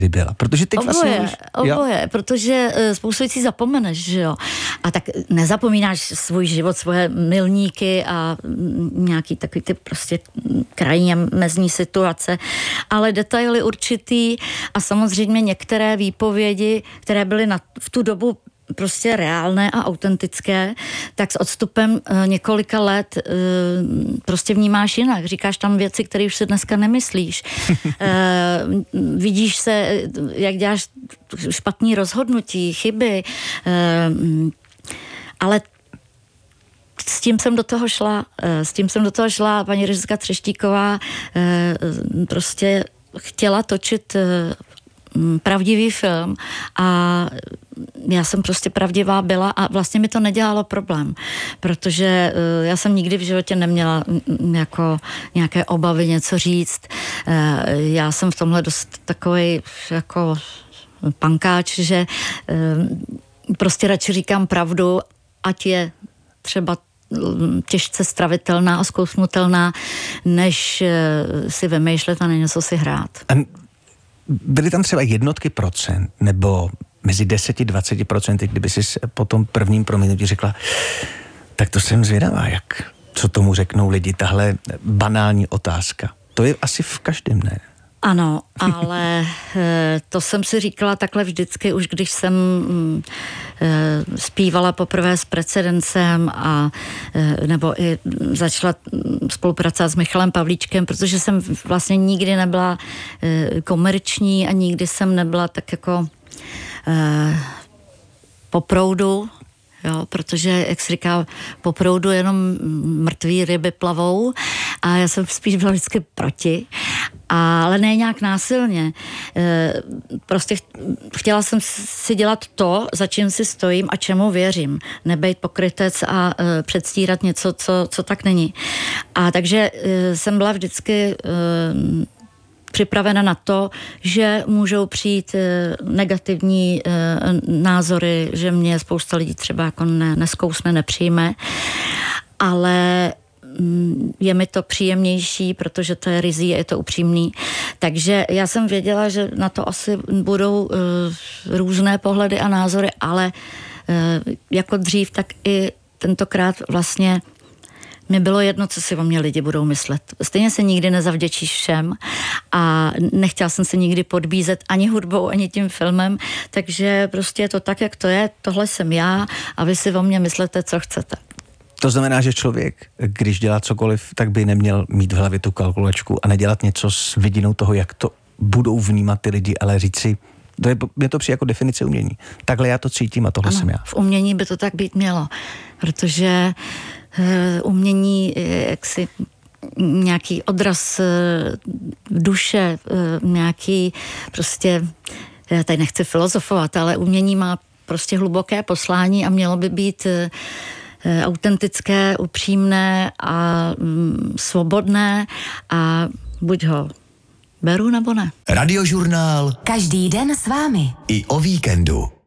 byla? Protože teď Oboje, protože spoustu věcí zapomeneš, že jo. A tak nezapomínáš svůj život, svoje milníky a nějaký takový ty prostě krajní mezní situace, ale detaily určitý a samozřejmě některé výpovědi, které byly v tu dobu prostě reálné a autentické, tak s odstupem několika let prostě vnímáš jinak. Říkáš tam věci, které už si dneska nemyslíš. Vidíš se, jak děláš špatný rozhodnutí, chyby, ale s tím jsem do toho šla. Paní režisérka Třeštíková prostě chtěla točit pravdivý film a já jsem prostě pravdivá byla a vlastně mi to nedělalo problém, protože já jsem nikdy v životě neměla jako nějaké obavy něco říct. Já jsem v tomhle dost takovej jako pankáč, že prostě radši říkám pravdu, ať je třeba těžce stravitelná a zkousnutelná, než si vymýšlet a na něco si hrát. Byly tam třeba jednotky procent, nebo mezi 10-20%, kdyby si po tom prvním prominutí řekla, tak to jsem zvědavá, co tomu řeknou lidi, tahle banální otázka. To je asi v každém, ne? Ano, ale to jsem si říkala takhle vždycky, už když jsem zpívala poprvé s Precedencem a nebo i začala spolupracovat s Michalem Pavlíčkem, protože jsem vlastně nikdy nebyla komerční a nikdy jsem nebyla tak jako po proudu, jo, protože, jak se říká, po proudu jenom mrtví ryby plavou a já jsem spíš byla vždycky proti, ale ne nějak násilně. Prostě chtěla jsem si dělat to, za čím si stojím a čemu věřím. Nebejt pokrytec a předstírat něco, co tak není. A takže jsem byla vždycky připravena na to, že můžou přijít negativní názory, že mě spousta lidí třeba jako neskousne, nepřijme, ale je mi to příjemnější, protože to je ryzí, je to upřímný. Takže já jsem věděla, že na to asi budou různé pohledy a názory, ale jako dřív, tak i tentokrát vlastně mi bylo jedno, co si o mě lidi budou myslet. Stejně se nikdy nezavděčíš všem a nechtěla jsem se nikdy podbízet ani hudbou, ani tím filmem, takže prostě je to tak, jak to je, tohle jsem já a vy si o mě myslete, co chcete. To znamená, že člověk, když dělá cokoliv, tak by neměl mít v hlavě tu kalkulačku a nedělat něco s vidinou toho, jak to budou vnímat ty lidi, ale říct si, mě to přijde jako definice umění. Takhle já to cítím a tohle jsem já. V umění by to tak být mělo, protože umění je jaksi nějaký odraz duše, nějaký prostě, já tady nechci filozofovat, ale umění má prostě hluboké poslání a mělo by být autentické, upřímné a svobodné a buď ho beru nebo ne. Radiožurnál. Každý den s vámi. I o víkendu.